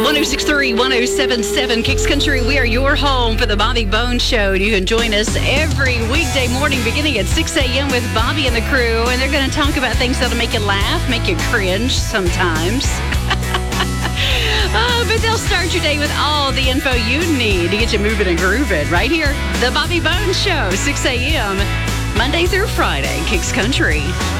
1063, 1077 Kicks Country. We are your home for the Bobby Bones Show. You can join us every weekday morning beginning at 6 a.m. with Bobby and the crew. And they're going to talk about things that'll make you laugh, make you cringe sometimes. But they'll start your day with all the info you need to get you moving and grooving right here. The Bobby Bones Show, 6 a.m. Monday through Friday, Kicks Country.